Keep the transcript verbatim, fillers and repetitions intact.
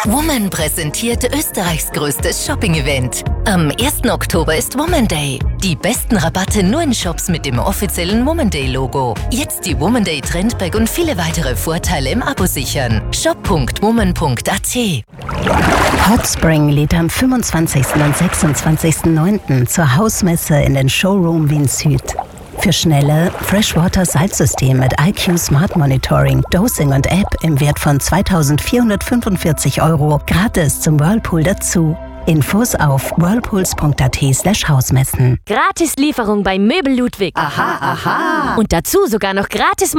Woman präsentiert Österreichs größtes Shopping-Event. Am ersten Oktober ist Woman Day. Die besten Rabatte nur in Shops mit dem offiziellen Woman Day-Logo. Jetzt die Woman Day Trendbag und viele weitere Vorteile im Abo sichern. shop punkt woman punkt a t. Hotspring lädt am fünfundzwanzigsten und sechsundzwanzigsten neunten zur Hausmesse in den Showroom Wien Süd. Für schnelle Freshwater-Salzsystem mit I Q Smart Monitoring, Dosing und App im Wert von zweitausendvierhundertfünfundvierzig Euro gratis zum Whirlpool dazu. Infos auf whirlpools punkt a t slash Hausmessen. Gratis Lieferung bei Möbel Ludwig. Aha, aha. Und dazu sogar noch gratis